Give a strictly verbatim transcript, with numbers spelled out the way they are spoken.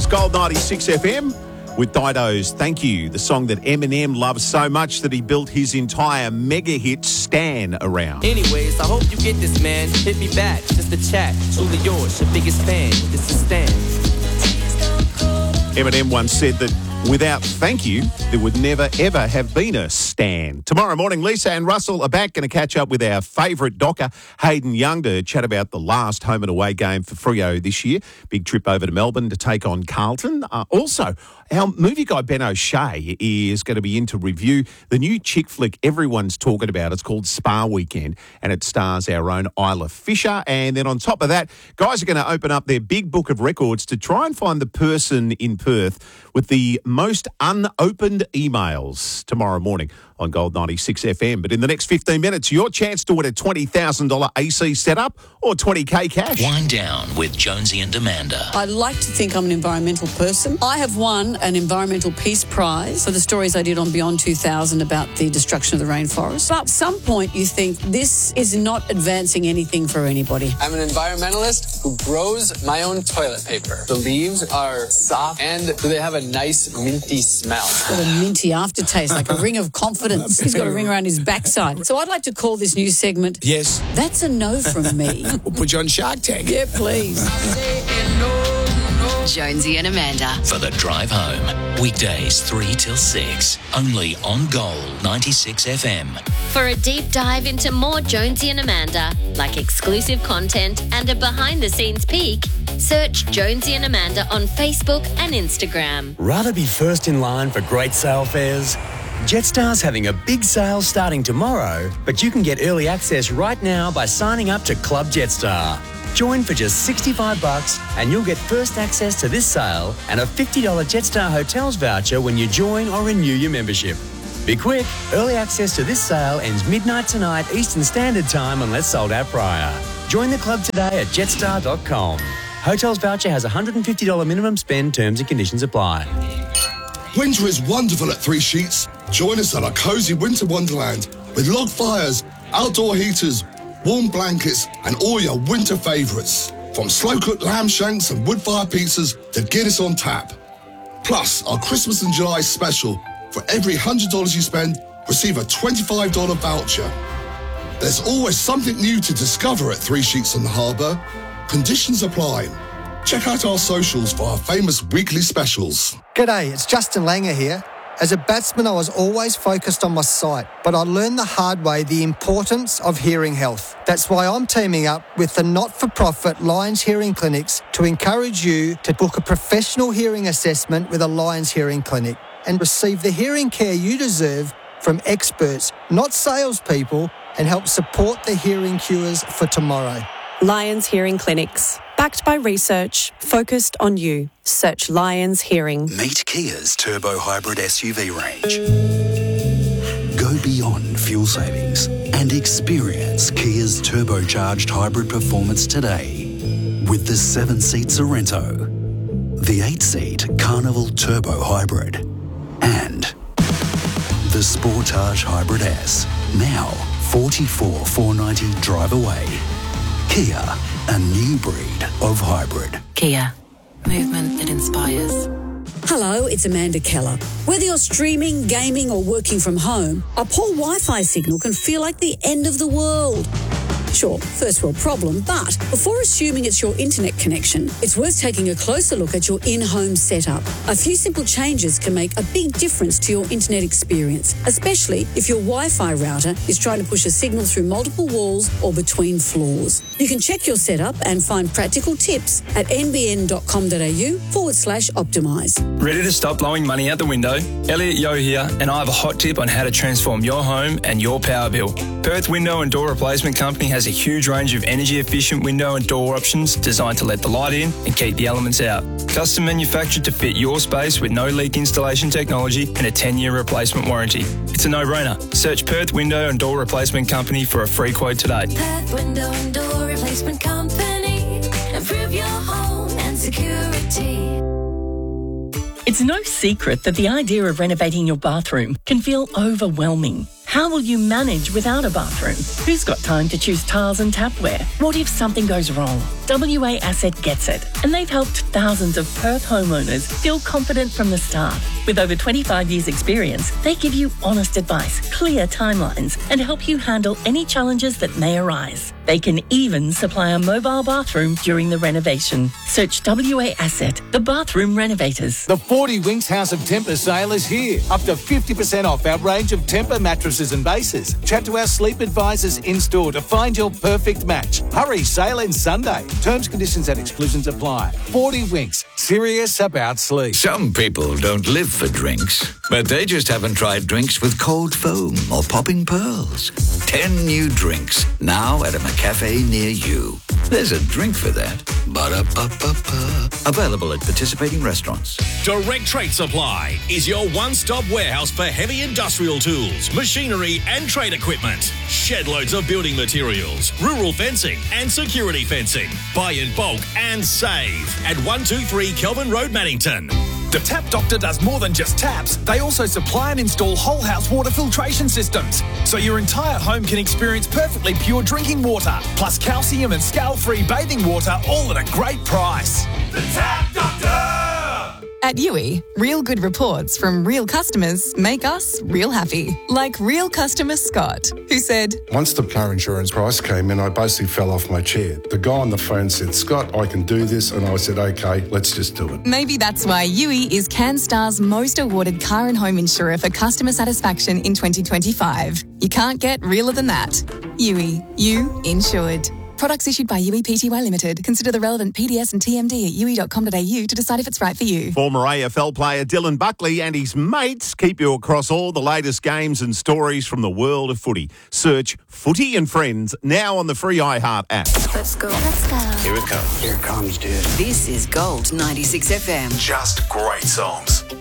It's Gold ninety-six F M with Dido's Thank You, the song that Eminem loves so much that he built his entire mega hit Stan around. Anyways, I hope you get this, man. Hit me back, just a chat. Truly yours, your biggest fan. This is Stan. Eminem once said that without thank you, there would never, ever have been a Stan. Tomorrow morning, Lisa and Russell are back, going to catch up with our favourite docker, Hayden Young, to chat about the last home and away game for Freo this year. Big trip over to Melbourne to take on Carlton. Uh, also, our movie guy, Ben O'Shea, is going to be in to review the new chick flick everyone's talking about. It's called Spa Weekend, and it stars our own Isla Fisher. And then on top of that, guys are going to open up their big book of records to try and find the person in Perth with the most unopened emails tomorrow morning on Gold ninety-six F M. But in the next fifteen minutes, your chance to win a twenty thousand dollars A C setup or twenty K cash. Wind down with Jonesy and Amanda. I like to think I'm an environmental person. I have won an Environmental Peace Prize for the stories I did on Beyond two thousand about the destruction of the rainforest. But at some point you think this is not advancing anything for anybody. I'm an environmentalist who grows my own toilet paper. The leaves are soft and they have a nice minty smell. It's got a minty aftertaste, like a ring of confidence. He's got a ring around his backside. So I'd like to call this new segment, Yes. That's a No from Me. We'll put you on Shark Tank. Yeah, please. Jonesy and Amanda. For the drive home. Weekdays three till six. Only on Gold ninety-six F M. For a deep dive into more Jonesy and Amanda, like exclusive content and a behind-the-scenes peek, search Jonesy and Amanda on Facebook and Instagram. Rather be first in line for great sale fares? Jetstar's having a big sale starting tomorrow, but you can get early access right now by signing up to Club Jetstar. Join for just sixty-five bucks and you'll get first access to this sale and a fifty dollars Jetstar Hotels voucher when you join or renew your membership. Be quick, early access to this sale ends midnight tonight Eastern Standard Time unless sold out prior. Join the club today at jetstar dot com. Hotels voucher has a one hundred fifty dollars minimum spend, terms and conditions apply. Winter is wonderful at Three Sheets. Join us at our cosy winter wonderland with log fires, outdoor heaters, warm blankets and all your winter favourites. From slow-cooked lamb shanks and wood-fire pizzas to Guinness on tap. Plus, our Christmas and July special. For every one hundred dollars you spend, receive a twenty-five dollars voucher. There's always something new to discover at Three Sheets on the Harbour. Conditions apply. Check out our socials for our famous weekly specials. G'day, it's Justin Langer here. As a batsman, I was always focused on my sight, but I learned the hard way the importance of hearing health. That's why I'm teaming up with the not-for-profit Lions Hearing Clinics to encourage you to book a professional hearing assessment with a Lions Hearing Clinic and receive the hearing care you deserve from experts, not salespeople, and help support the hearing cures for tomorrow. Lions Hearing Clinics. Backed by research, focused on you. Search Lions Hearing. Meet Kia's Turbo Hybrid S U V range. Go beyond fuel savings and experience Kia's turbocharged hybrid performance today with the seven-seat Sorrento, the eight-seat Carnival Turbo Hybrid, and the Sportage Hybrid S. Now forty-four thousand four hundred ninety dollars drive away. Kia, a new breed of hybrid. Kia, movement that inspires. Hello, it's Amanda Keller. Whether you're streaming, gaming or working from home, a poor Wi-Fi signal can feel like the end of the world. Sure, first world problem, but before assuming it's your internet connection, it's worth taking a closer look at your in-home setup. A few simple changes can make a big difference to your internet experience, especially if your Wi-Fi router is trying to push a signal through multiple walls or between floors. You can check your setup and find practical tips at nbn.com.au forward slash optimise. Ready to stop blowing money out the window? Elliot Yo here, and I have a hot tip on how to transform your home and your power bill. Perth Window and Door Replacement Company has a huge range of energy-efficient window and door options designed to let the light in and keep the elements out. Custom manufactured to fit your space with no leak installation technology and a ten-year replacement warranty. It's a no-brainer. Search Perth Window and Door Replacement Company for a free quote today. Perth Window and Door Replacement Company. Improve your home and security. It's no secret that the idea of renovating your bathroom can feel overwhelming. How will you manage without a bathroom? Who's got time to choose tiles and tapware? What if something goes wrong? W A Asset gets it and they've helped thousands of Perth homeowners feel confident from the start. With over twenty-five years experience, they give you honest advice, clear timelines, and help you handle any challenges that may arise. They can even supply a mobile bathroom during the renovation. Search W A Asset, the bathroom renovators. The forty Winks House of Temper sale is here. Up to fifty percent off our range of Temper mattresses and bases. Chat to our sleep advisors in-store to find your perfect match. Hurry, sale ends Sunday. Terms, conditions and exclusions apply. forty Winks, serious about sleep. Some people don't live for drinks, but they just haven't tried drinks with cold foam or popping pearls. Ten new drinks, now at a McCafe near you. There's a drink for that. Ba-da-ba-ba-ba. Available at participating restaurants. Direct Trade Supply is your one-stop warehouse for heavy industrial tools, machinery and trade equipment. Shed loads of building materials, rural fencing and security fencing. Buy in bulk and save at one two three Kelvin Road, Mannington. The Tap Doctor does more than just taps. They also supply and install whole house water filtration systems, so your entire home can experience perfectly pure drinking water, plus calcium and scale-free bathing water, all at a great price. The Tap Doctor! At U I, real good reports from real customers make us real happy. Like real customer Scott, who said, Once the car insurance price came in, I basically fell off my chair. The guy on the phone said, Scott, I can do this. And I said, okay, let's just do it. Maybe that's why U I is CanStar's most awarded car and home insurer for customer satisfaction in twenty twenty-five. You can't get realer than that. U I, you insured. Products issued by U I Pty Limited. Consider the relevant P D S and T M D at u i dot com dot a u to decide if it's right for you. Former A F L player Dylan Buckley and his mates keep you across all the latest games and stories from the world of footy. Search Footy and Friends now on the free iHeart app. Let's go. Let's go. Here it comes. Here it comes, dude. This is Gold ninety-six F M. Just great songs.